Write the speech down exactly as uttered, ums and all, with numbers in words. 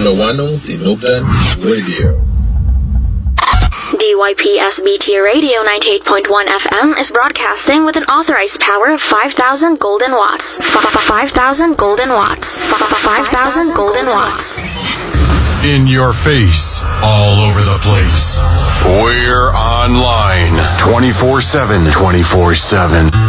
Wano Tinugtan Radio. D Y P S B T Radio ninety-eight point one F M is broadcasting with an authorized power of five thousand golden watts. five thousand golden watts. five thousand golden watts. In your face, all over the place. We're online twenty-four seven. twenty-four seven.